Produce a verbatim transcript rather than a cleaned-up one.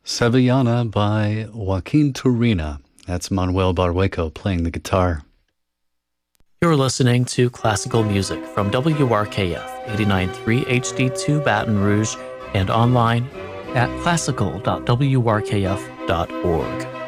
Sevillana by Joaquin Turina. That's Manuel Barrueco playing the guitar. You're listening to classical music from W R K F eighty-nine point three H D two Baton Rouge and online at classical dot w r k f dot org.